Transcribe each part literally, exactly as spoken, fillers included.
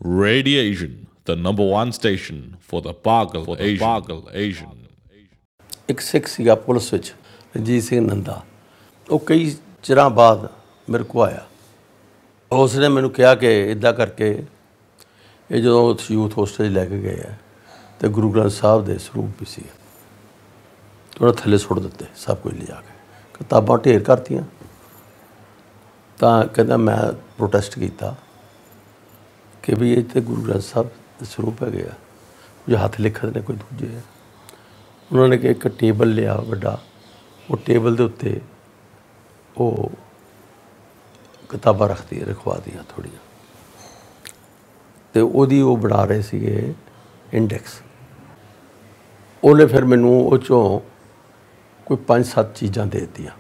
Radiation, the number one station for the Pagal for the Asian. Pagal Asian. ਇੱਕ ਸਿੱਖ ਸੀਗਾ police ਵਿੱਚ ਰਣਜੀਤ ਸਿੰਘ ਨੰਦਾ। ਉਹ ਕਈ ਚਿਰਾਂ ਬਾਅਦ ਮੇਰੇ ਕੋਲ ਆਇਆ। ਉਸ ਨੇ ਮੈਨੂੰ ਕਿਹਾ ਕਿ ਇੱਦਾਂ ਕਰਕੇ ਇਹ ਜਦੋਂ ਯੂਥ ਹੋਸਟਲ ਲੈ ਕੇ ਗਏ ਆ ਅਤੇ ਗੁਰੂ ਗ੍ਰੰਥ ਸਾਹਿਬ ਦੇ ਸਰੂਪ ਵੀ ਸੀ ਉਹਨਾਂ ਥੱਲੇ ਸੁੱਟ ਦਿੱਤੇ ਸਭ ਕੁਝ ਲਿਜਾ ਕੇ, ਕਿਤਾਬਾਂ ਢੇਰ ਕਰਤੀਆਂ। ਤਾਂ ਕਹਿੰਦਾ ਮੈਂ ਪ੍ਰੋਟੈਸਟ ਕੀਤਾ ਕਿ ਵੀ ਇਹ ਤਾਂ ਗੁਰੂ ਗ੍ਰੰਥ ਸਾਹਿਬ ਦੇ ਸਰੂਪ ਹੈਗੇ ਆ, ਕੁਝ ਹੱਥ ਲਿਖਤ ਨੇ ਕੋਈ ਦੂਜੇ ਆ। ਉਹਨਾਂ ਨੇ ਕਿ ਇੱਕ ਟੇਬਲ ਲਿਆ ਵੱਡਾ, ਉਹ ਟੇਬਲ ਦੇ ਉੱਤੇ ਉਹ ਕਿਤਾਬਾਂ ਰੱਖਦੀ ਰਖਵਾ ਦੀਆਂ ਥੋੜ੍ਹੀਆਂ, ਅਤੇ ਉਹਦੀ ਉਹ ਬਣਾ ਰਹੇ ਸੀਗੇ ਇੰਡੈਕਸ। ਉਹਨੇ ਫਿਰ ਮੈਨੂੰ ਉਹ 'ਚੋਂ ਕੋਈ ਪੰਜ ਸੱਤ ਚੀਜ਼ਾਂ ਦੇ ਦਿੱਤੀਆਂ।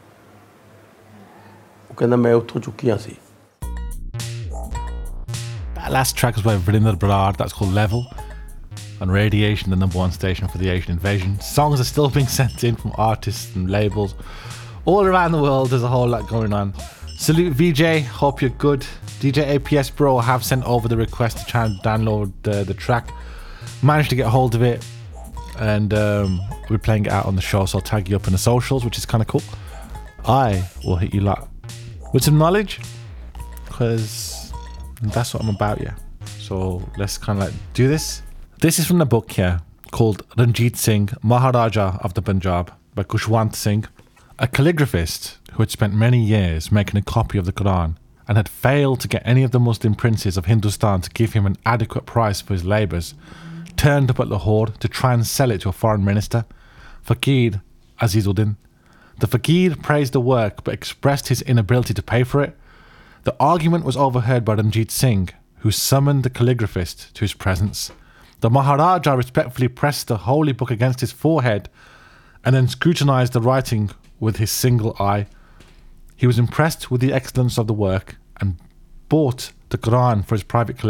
ਉਹ ਕਹਿੰਦਾ ਮੈਂ ਉੱਥੋਂ ਚੁੱਕੀਆਂ ਸੀ। That last track is by Vrinder Brar. That's called Level. On Radiation, the number one station for the Asian invasion. Songs are still being sent in from artists and labels all around the world. There's a whole lot going on. Salute V J, hope you're good. D J A P S Bro have sent over the request to try and download uh, the track. Managed to get hold of it, and um, we're playing it out on the show, so I'll tag you up in the socials, which is kind of cool. I will hit you lot with some knowledge, because that's what I'm about, yeah. So let's kind of like do this. This is from the book here called Ranjit Singh, Maharaja of the Punjab by Kushwant Singh, a calligraphist who had spent many years making a copy of the Quran and had failed to get any of the Muslim princes of Hindustan to give him an adequate price for his labours, turned up at Lahore to try and sell it to a foreign minister, Faqir Azizuddin. The Faqir praised the work but expressed his inability to pay for it. The argument was overheard by Ranjit Singh, who summoned the calligraphist to his presence. The Maharaja respectfully pressed the holy book against his forehead and then scrutinised the writing with his single eye. He was impressed with the excellence of the work and bought the Quran for his private collection.